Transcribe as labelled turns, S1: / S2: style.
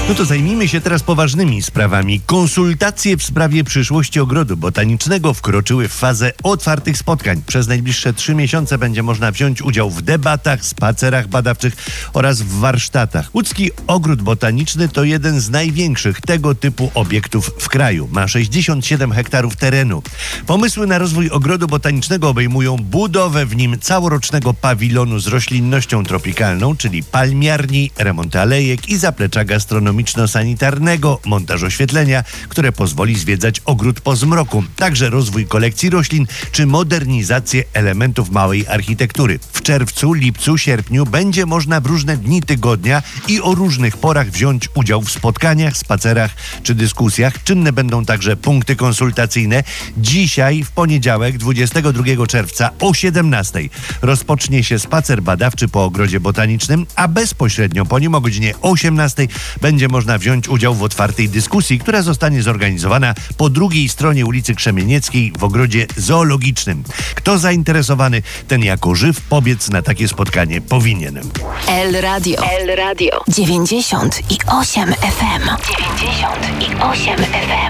S1: No to zajmijmy się teraz poważnymi sprawami. Konsultacje w sprawie przyszłości ogrodu botanicznego wkroczyły w fazę otwartych spotkań. Przez najbliższe 3 miesiące będzie można wziąć udział w debatach, spacerach badawczych oraz w warsztatach. Łódzki Ogród Botaniczny to jeden z największych tego typu obiektów w kraju. Ma 67 hektarów terenu. Pomysły na rozwój ogrodu botanicznego obejmują budowę w nim całorocznego pawilonu z roślinnością tropikalną, czyli palmiarni, remont alejek i zaplecza gastronomiczno-sanitarnego, montaż oświetlenia, które pozwoli zwiedzać ogród po zmroku. Także rozwój kolekcji roślin czy modernizację elementów małej architektury. W czerwcu, lipcu, sierpniu będzie można w różne dni tygodnia i o różnych porach wziąć udział w spotkaniach, spacerach czy dyskusjach. Czynne będą także punkty konsultacyjne. Dzisiaj, w poniedziałek, 22 czerwca o 17:00 rozpocznie się spacer badawczy po ogrodzie botanicznym, a bezpośrednio po nim o godzinie 18:00 będzie można wziąć udział w otwartej dyskusji, która zostanie zorganizowana po drugiej stronie ulicy Krzemienieckiej w ogrodzie zoologicznym. Kto zainteresowany, ten jako żyw pobiec na takie spotkanie powinien.
S2: El Radio 98 FM. 98 FM.